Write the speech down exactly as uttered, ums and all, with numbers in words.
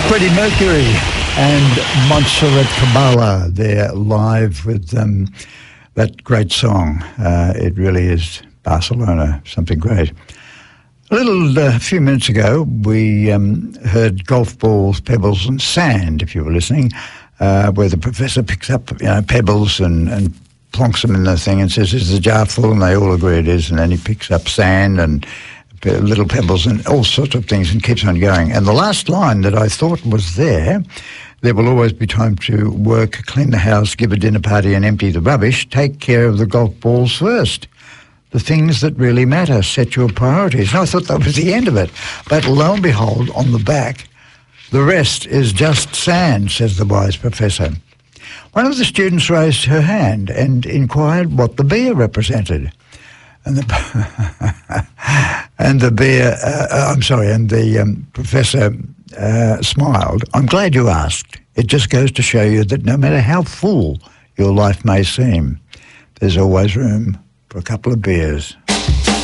Freddie Mercury and Montserrat Caballé. They're live with um, that great song. Uh, it really is Barcelona, something great. A little uh, few minutes ago, we um, heard Golf Balls, Pebbles and Sand, if you were listening, uh, where the professor picks up you know, pebbles and, and plonks them in the thing and says, is the jar full? And they all agree it is. And then he picks up sand and little pebbles and all sorts of things and keeps on going. And the last line that I thought was there, there will always be time to work, clean the house, give a dinner party and empty the rubbish. Take care of the golf balls first. The things that really matter, set your priorities. And I thought that was the end of it. But lo and behold, on the back, the rest is just sand, says the wise professor. One of the students raised her hand and inquired what the beer represented. And the and the beer, uh, I'm sorry, and the um, professor uh, smiled. I'm glad you asked. It just goes to show you that no matter how full your life may seem, there's always room for a couple of beers.